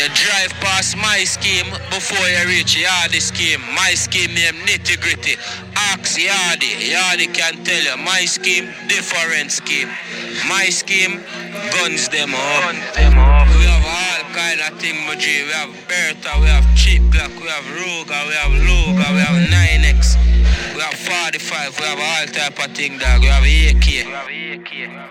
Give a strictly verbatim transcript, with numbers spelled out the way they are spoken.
You drive past my scheme before you reach Yardy scheme. My scheme name Nitty Gritty. Ask Yardy. Yardy can tell you. My scheme, different scheme. My scheme, guns them up. Guns them up. We have all kind of thing, Moji. We have Bertha, we have Chip Glock, we have Ruger, we have Luger, we have nine X. We have forty-five, we have all type of thing, dog. We have A K. We have A K.